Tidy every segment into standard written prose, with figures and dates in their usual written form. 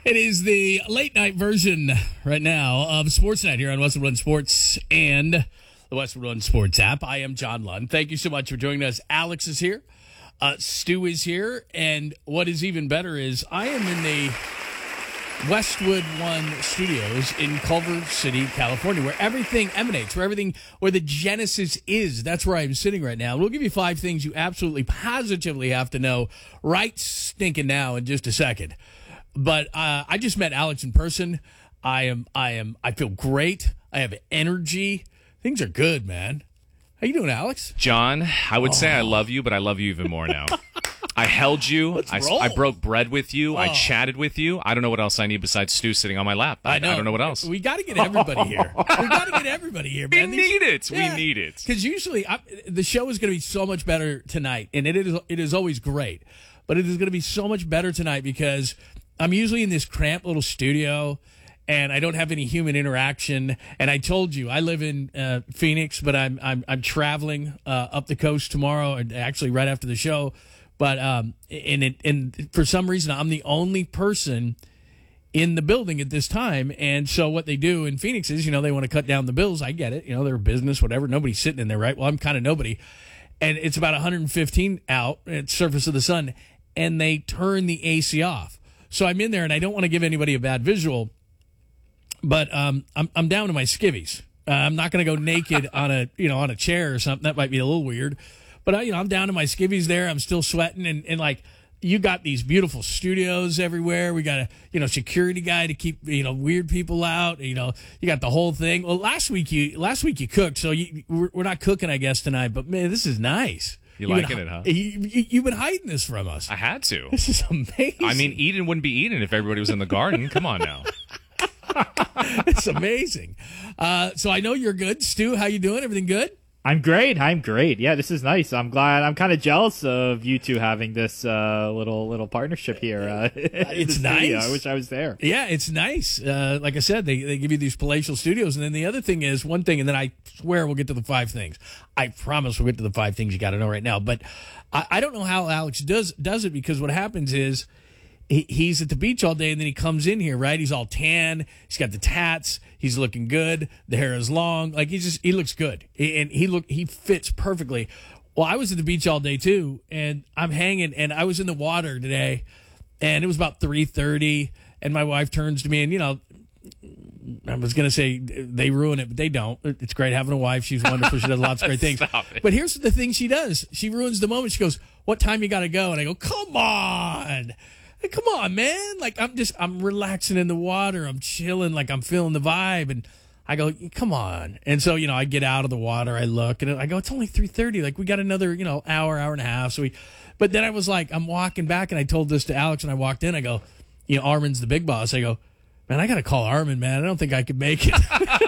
It is the late night version right now of Sports Night here on Westwood One Sports and the Westwood One Sports app. I am John Lund. Thank you so much for joining us. Alex is here. Stu is here. And what is even better is I am in the Westwood One Studios in Culver City, California, where everything emanates, where the genesis is. That's where I'm sitting right now. We'll give you 5 things you absolutely positively have to know right stinking now in just a second. But I just met Alex in person. I feel great. I have energy. Things are good, man. How you doing, Alex? John, I would say I love you, but I love you even more now. I held you. I broke bread with you. I chatted with you. I don't know what else I need besides Stu sitting on my lap. I don't know what else. We got to get everybody here. Man. We need it. We need it. Because usually the show is going to be so much better tonight, and it is always great. But it is going to be so much better tonight because I'm usually in this cramped little studio, and I don't have any human interaction. And I told you I live in Phoenix, but I'm traveling up the coast tomorrow, and actually right after the show. But and for some reason I'm the only person in the building at this time. And so what they do in Phoenix is, they want to cut down the bills. I get it. They're a business, whatever. Nobody's sitting in there, right? Well, I'm kind of nobody. And it's about 115 out at the surface of the sun, and they turn the AC off. So I'm in there, and I don't want to give anybody a bad visual, but I'm down to my skivvies. I'm not going to go naked on a chair or something. That might be a little weird, but I'm down to my skivvies there. I'm still sweating, and like you got these beautiful studios everywhere. We got a security guy to keep weird people out. You got the whole thing. Well, last week you cooked, so we're not cooking, I guess, tonight. But man, this is nice. You liking it, huh? You've been hiding this from us. I had to. This is amazing. I mean, Eden wouldn't be Eden if everybody was in the garden. Come on now. It's amazing. So I know you're good. Stu, how you doing? Everything good? I'm great. Yeah, this is nice. I'm glad. I'm kind of jealous of you two having this little partnership here. It's nice. I wish I was there. Yeah, it's nice. Like I said, they give you these palatial studios, and then the other thing is one thing, and then I swear we'll get to the 5 things. I promise we'll get to the 5 things you got to know right now. But I don't know how Alex does it, because what happens is he's at the beach all day, and then he comes in here, right? He's all tan. He's got the tats. He's looking good. The hair is long. Like he looks good, and he fits perfectly. Well, I was at the beach all day too, and I'm hanging, and I was in the water today, and it was about 3:30, and my wife turns to me, and I was going to say they ruin it, but they don't. It's great having a wife. She's wonderful. She does lots of great things. But here's the thing she does. She ruins the moment. She goes, "What time you got to go?" And I go, "Come on. Come on, man." Like, I'm relaxing in the water. I'm chilling. Like, I'm feeling the vibe. And I go, "Come on." And so, I get out of the water. I look, and I go, "It's only 3:30. Like, we got another, hour and a half." But then I was like, I'm walking back, and I told this to Alex, and I walked in. I go, Armin's the big boss. I go, "Man, I got to call Armin, man. I don't think I could make it."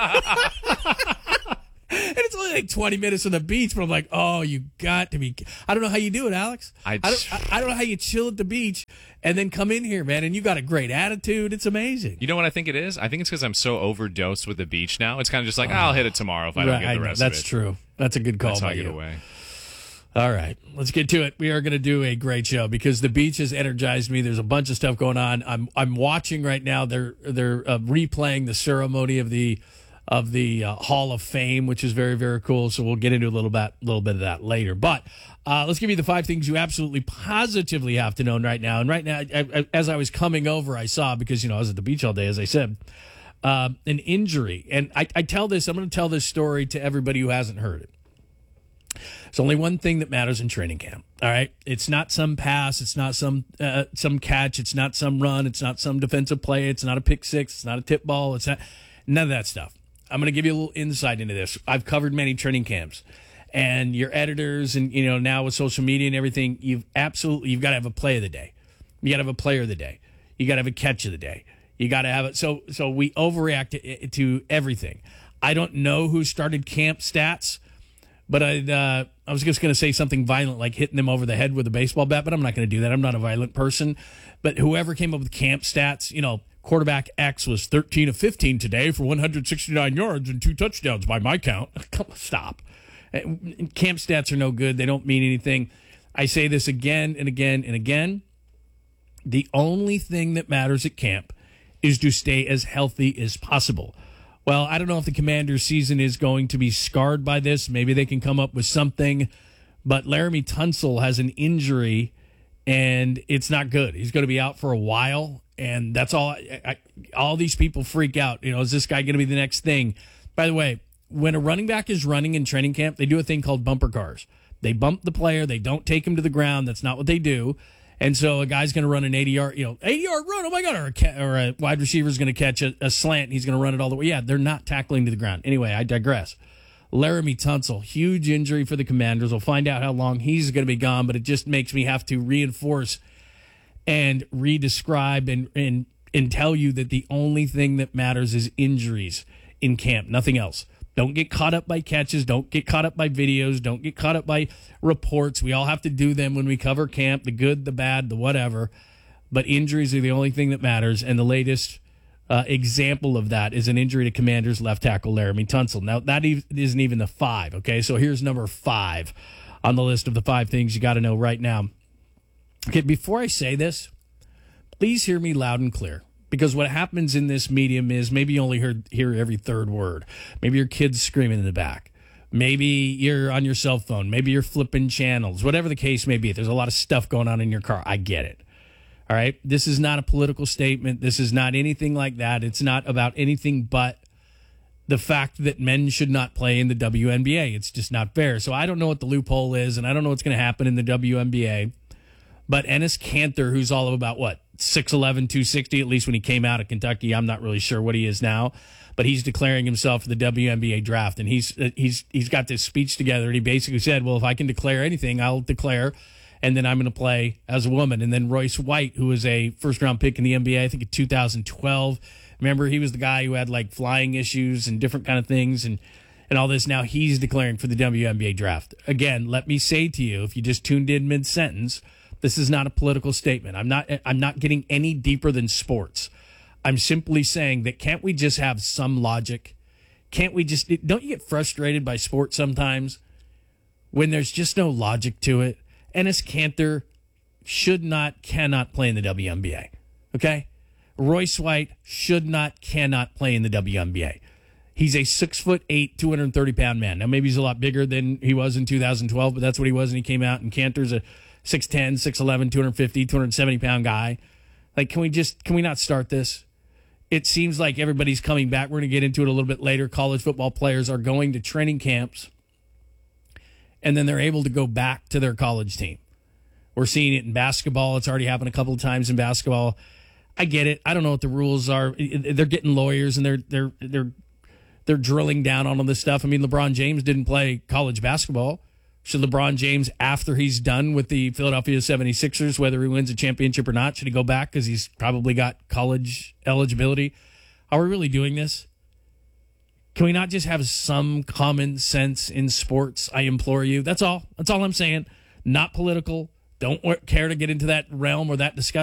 And it's only like 20 minutes on the beach, but I'm like, "Oh, you got to be." I don't know how you do it, Alex. I don't know how you chill at the beach and then come in here, man. And you got a great attitude. It's amazing. You know what I think it is? I think it's because I'm so overdosed with the beach now. It's kind of just like, I'll hit it tomorrow if I don't get the rest of it. That's true. That's a good call. That's how by I get you. away. All right, let's get to it. We are going to do a great show because the beach has energized me. There's a bunch of stuff going on. I'm watching right now. They're replaying the ceremony of the Hall of Fame, which is very, very cool. So we'll get into a little bit of that later. But let's give you the 5 things you absolutely positively have to know right now. And right now, as I was coming over, I saw, because I was at the beach all day, as I said, an injury. And I tell this. I'm going to tell this story to everybody who hasn't heard it. It's only one thing that matters in training camp. All right, it's not some pass, it's not some catch, it's not some run, it's not some defensive play, it's not a pick six, it's not a tip ball, it's not none of that stuff. I'm going to give you a little insight into this. I've covered many training camps, and your editors, and now with social media and everything, you've got to have a play of the day. You got to have a player of the day. You got to have a catch of the day. You got to have it. So we overreact to everything. I don't know who started camp stats. But I was just going to say something violent, like hitting them over the head with a baseball bat, but I'm not going to do that. I'm not a violent person. But whoever came up with camp stats, quarterback X was 13 of 15 today for 169 yards and 2 touchdowns by my count. Come on, stop. Camp stats are no good. They don't mean anything. I say this again and again and again. The only thing that matters at camp is to stay as healthy as possible. Well, I don't know if the Commanders' season is going to be scarred by this. Maybe they can come up with something. But Laramie Tunsil has an injury, and it's not good. He's going to be out for a while, and that's all. All these people freak out. Is this guy going to be the next thing? By the way, when a running back is running in training camp, they do a thing called bumper cars. They bump the player. They don't take him to the ground. That's not what they do. And so a guy's going to run an 80-yard, 80-yard run. Oh my God! Or a wide receiver is going to catch a slant. And he's going to run it all the way. Yeah, they're not tackling to the ground. Anyway, I digress. Laramie Tunsil, huge injury for the Commanders. We'll find out how long he's going to be gone, but it just makes me have to reinforce and re-describe and tell you that the only thing that matters is injuries in camp, nothing else. Don't get caught up by catches. Don't get caught up by videos. Don't get caught up by reports. We all have to do them when we cover camp, the good, the bad, the whatever. But injuries are the only thing that matters, and the latest example of that is an injury to Commanders left tackle Laramie Tunsil. Now, that isn't even the 5, okay? So here's number 5 on the list of the 5 things you got to know right now. Okay, before I say this, please hear me loud and clear, because what happens in this medium is maybe you only hear every third word. Maybe your kid's screaming in the back. Maybe you're on your cell phone. Maybe you're flipping channels. Whatever the case may be, there's a lot of stuff going on in your car. I get it. All right, this is not a political statement. This is not anything like that. It's not about anything but the fact that men should not play in the WNBA. It's just not fair. So I don't know what the loophole is, and I don't know what's going to happen in the WNBA. But Enes Kanter, who's all of about, 6'11", 260, at least when he came out of Kentucky. I'm not really sure what he is now. But he's declaring himself for the WNBA draft. And he's got this speech together, and he basically said, well, if I can declare anything, I'll declare, and then I'm going to play as a woman. And then Royce White, who was a first-round pick in the NBA, I think in 2012. Remember, he was the guy who had, flying issues and different kind of things and all this. Now he's declaring for the WNBA draft. Again, let me say to you, if you just tuned in mid-sentence, this is not a political statement. I'm not getting any deeper than sports. I'm simply saying that can't we just have some logic? Don't you get frustrated by sports sometimes when there's just no logic to it? Enes Kanter cannot play in the WNBA. Okay? Royce White cannot play in the WNBA. He's a 6'8", 230-pound man. Now, maybe he's a lot bigger than he was in 2012, but that's what he was when he came out. And Kanter's a 6'10", 6'11", 250, 270-pound guy. Can we not start this? It seems like everybody's coming back. We're going to get into it a little bit later. College football players are going to training camps, and then they're able to go back to their college team. We're seeing it in basketball. It's already happened a couple of times in basketball. I get it. I don't know what the rules are. They're getting lawyers, and they're drilling down on all this stuff. I mean, LeBron James didn't play college basketball. Should LeBron James, after he's done with the Philadelphia 76ers, whether he wins a championship or not, should he go back because he's probably got college eligibility? Are we really doing this? Can we not just have some common sense in sports? I implore you. That's all. That's all I'm saying. Not political. Don't care to get into that realm or that discussion.